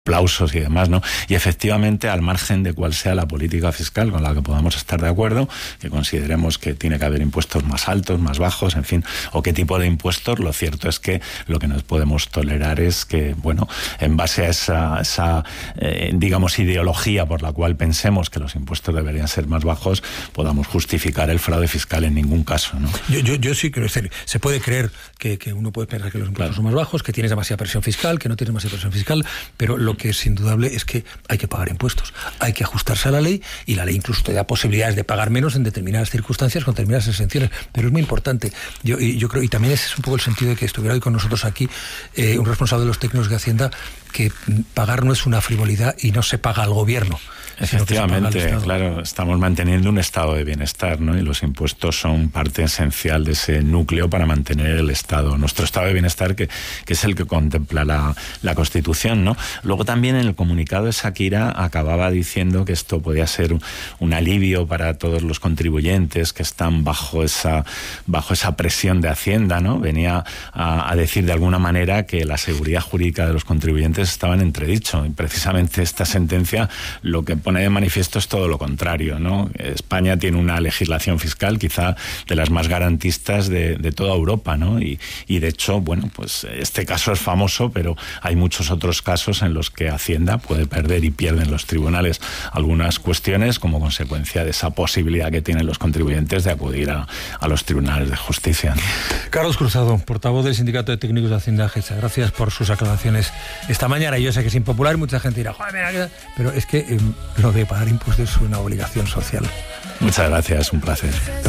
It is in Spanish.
aplausos y demás, ¿no? Y efectivamente, al margen de cuál sea la política fiscal con la que podamos estar de acuerdo, que consideremos que tiene que haber impuestos más altos, más bajos, en fin, o qué tipo de impuestos, lo cierto es que lo que no podemos tolerar es que, bueno, en base a esa digamos, ideología por la cual pensemos que los impuestos deberían ser más bajos, podamos justificar el fraude fiscal en ningún caso, ¿no? Yo sí creo, se puede creer que uno puede pensar que los impuestos son más bajos, que tienes demasiada presión fiscal, que no tienes demasiada presión fiscal, pero lo que es indudable es que hay que pagar impuestos, hay que ajustarse a la ley, y la ley incluso te da posibilidades de pagar menos en determinadas circunstancias con determinadas exenciones, pero es muy importante. Yo creo, y también ese es un poco el sentido de que estuviera hoy con nosotros aquí un responsable de los técnicos de Hacienda, que pagar no es una frivolidad y no se paga al gobierno. Efectivamente, claro, estamos manteniendo un estado de bienestar, ¿no? Y los impuestos son parte esencial de ese núcleo para mantener el estado, nuestro estado de bienestar, que es el que contempla la Constitución, ¿no? Luego también en el comunicado de Shakira acababa diciendo que esto podía ser un alivio para todos los contribuyentes que están bajo esa presión de Hacienda, ¿no? Venía a decir de alguna manera que la seguridad jurídica de los contribuyentes estaba en entredicho, y precisamente esta sentencia lo que pone de manifiesto es todo lo contrario, ¿no? España tiene una legislación fiscal quizá de las más garantistas de toda Europa, ¿no? Y de hecho, bueno, pues este caso es famoso, pero hay muchos otros casos en los que Hacienda puede perder y pierden los tribunales algunas cuestiones como consecuencia de esa posibilidad que tienen los contribuyentes de acudir a los tribunales de justicia, ¿no? Carlos Cruzado, portavoz del Sindicato de Técnicos de Hacienda GESA, gracias por sus aclaraciones esta mañana. Yo sé que es impopular, mucha gente dirá, joder, pero es que lo de pagar impuestos es una obligación social. Muchas gracias, un placer.